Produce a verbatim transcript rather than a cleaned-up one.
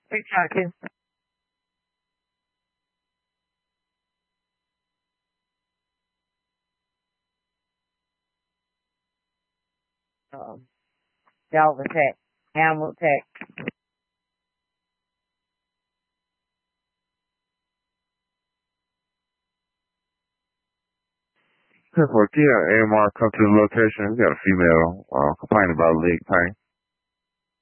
Keep talking. Um, Delta Tech, Hamlet Tech. ten four, yeah, A M R come to the location. We got a female uh, complaining about leg pain.